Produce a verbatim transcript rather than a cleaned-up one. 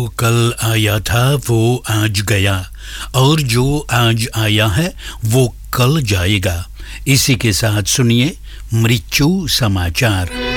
वो कल आया था वो आज गया और जो आज आया है वो कल जाएगा। इसी के साथ सुनिए मृत्यु समाचार।